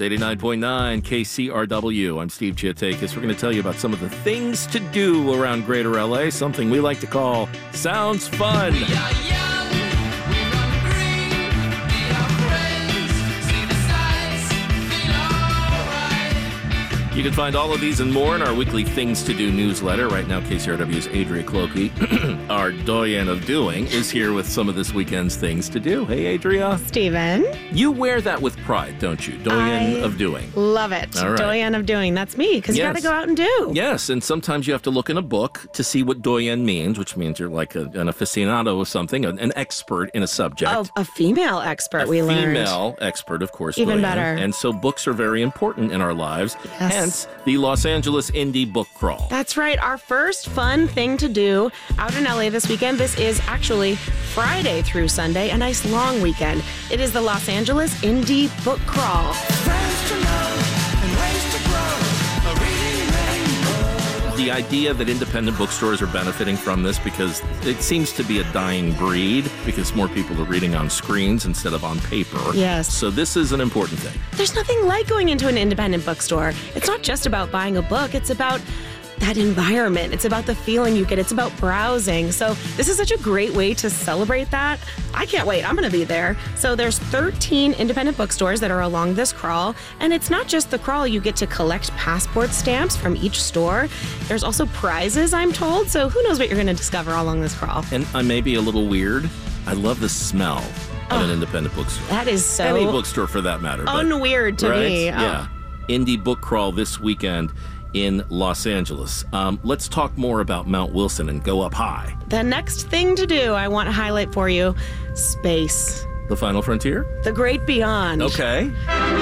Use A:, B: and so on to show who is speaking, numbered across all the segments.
A: 89.9 KCRW. I'm Steve Chiatakis. We're going to tell you about some of the things to do around Greater LA, something we like to call Sounds Fun.
B: We are young, we run green, we are friends, see the sights, feel alright.
A: You can find all of these and more in our weekly Things to Do newsletter. Right now, KCRW's Adria Clokey, our doyen of doing, is here with some of this weekend's Things to Do. Hey, Adria.
C: Steven.
A: You wear that with pride, don't you? Doyen of doing.
C: Love it.
A: All right.
C: Doyen of doing. That's me, because you got to go out and do.
A: Yes, and sometimes you have to look in a book to see what doyen means, which means you're like an aficionado of something, an expert in a subject.
C: Oh, a female expert, we learned.
A: Female expert, of course.
C: Even
A: doyen.
C: better.
A: And so books are very important in our lives.
C: Yes.
A: Hence, the Los Angeles Indie Book Crawl.
C: That's right. Our first fun thing to do out in LA this weekend. This is actually Friday through Sunday, a nice long weekend. It is the Los Angeles Indie Book Crawl.
B: Friends to love and ways to grow, a reading rainbow.
A: The idea that independent bookstores are benefiting from this because it seems to be a dying breed because more people are reading on screens instead of on paper.
C: Yes.
A: So this is an important thing.
C: There's nothing like going into an independent bookstore. It's not just about buying a book. It's about that environment. It's about the feeling you get. It's about browsing. So this is such a great way to celebrate that. I can't wait. I'm going to be there. So there's 13 independent bookstores that are along this crawl. And it's not just the crawl. You get to collect passport stamps from each store. There's also prizes, I'm told. So who knows what you're going to discover along this crawl.
A: And I may be a little weird. I love the smell of an independent bookstore.
C: That is so
A: Any bookstore for that matter. but-
C: unweird to
A: right?
C: me. Oh.
A: Yeah. Indie Book Crawl this weekend in Los Angeles. Let's talk more about Mount Wilson and go up high.
C: The next thing to do, I want to highlight for you, space.
A: The Final Frontier?
C: The great beyond.
A: Okay.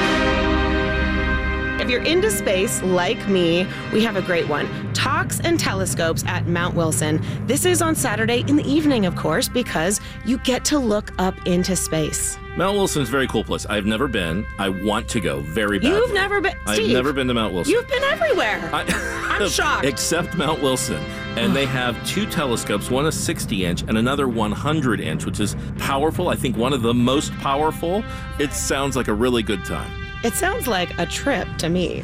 C: If you're into space, like me, we have a great one. Talks and Telescopes at Mount Wilson. This is on Saturday in the evening, of course, because you get to look up into space.
A: Mount Wilson's a very cool place. I've never been. I want to go very badly.
C: You've never been,
A: I've
C: Steve,
A: never been to Mount Wilson.
C: You've been everywhere. I'm shocked.
A: Except Mount Wilson. And they have two telescopes, one a 60-inch and another 100-inch, which is powerful. I think one of the most powerful. It sounds like a really good time.
C: It sounds like a trip to me.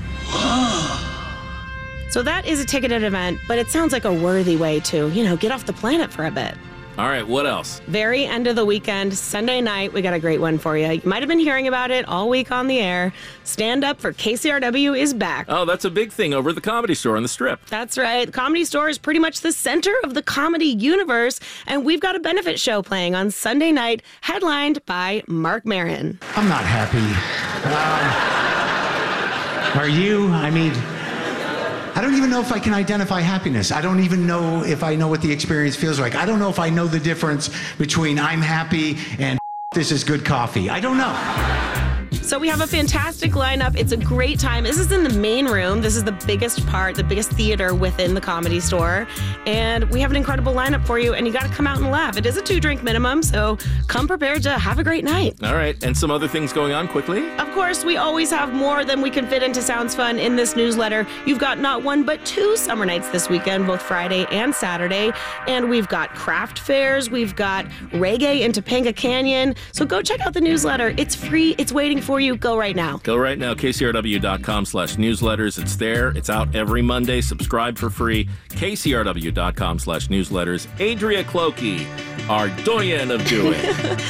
C: So that is a ticketed event, but it sounds like a worthy way to, get off the planet for a bit.
A: All right, what else?
C: Very end of the weekend, Sunday night, we got a great one for you. You might have been hearing about it all week on the air. Stand Up for KCRW is back.
A: Oh, that's a big thing over at the Comedy Store on the Strip.
C: That's right. The Comedy Store is pretty much the center of the comedy universe, and we've got a benefit show playing on Sunday night, headlined by Mark Maron.
D: I'm not happy. Are you? I don't even know if I can identify happiness. I don't even know if I know what the experience feels like. I don't know if I know the difference between I'm happy and this is good coffee. I don't know.
C: So we have a fantastic lineup. It's a great time. This is in the main room. This is the biggest part, the biggest theater within the Comedy Store. And we have an incredible lineup for you, and you got to come out and laugh. It is a 2-drink minimum, so come prepared to have a great night.
A: All right, and some other things going on quickly?
C: Of course, we always have more than we can fit into Sounds Fun in this newsletter. You've got not one, but 2 summer nights this weekend, both Friday and Saturday. And we've got craft fairs. We've got reggae in Topanga Canyon. So go check out the newsletter. It's free. It's waiting for you. Go right now.
A: Go right now, kcrw.com/newsletters. It's there. It's out every Monday. Subscribe for free. kcrw.com/newsletters. Adria Clokey, our doyen of doing.